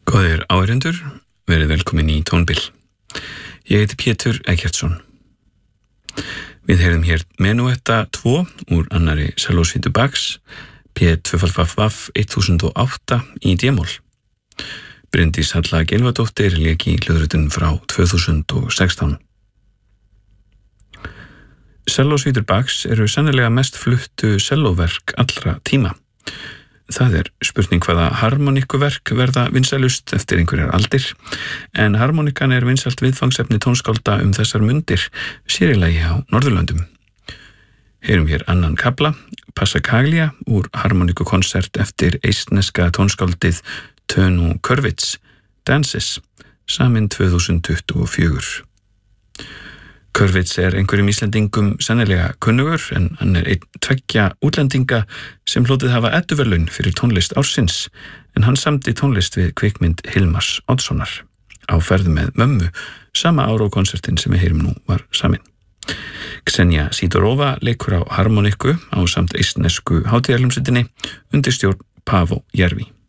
Góðir áheyrendur, verið velkomin í Tónbil. Ég heiti Pétur Eggertsson. Við heyrðum hér Menuetta 2 úr annari sellósveitu Bachs, P2FF 1008 í D-mól. Bryndís Halla Gylfadóttir lék í hljóðritun frá 2016. Sellósveitur Bachs eru sennilega mest fluttu sellóverk allra tíma. Það spurning hvaða harmoníkuverk verða vinsælust eftir einhverjar aldir, en harmoníkan vinsælt viðfangsefni tónskálda þessar mundir, sér í lagi á Norðurlöndum. Heyrum hér annan kafla, Passacaglia úr harmoníkukonsert eftir eistneska tónskáldið Tönu Körvits, Dances, saminn 2024. Körvits einhverjum Íslendingum sennilega kunnugur, en hann einn tveggja útlendinga sem hlotið hafa edduverðlaun fyrir tónlist ársins, en hann samdi tónlist við kvikmynd Hilmars Oddssonar á ferð með mömmu, sama ár og konsertin sem við heyrum nú var saminn. Ksenia Sidorova leikur á harmoníku á samt eistnesku hátíðarhljómsveitinni undir stjórn Paavo Järvi.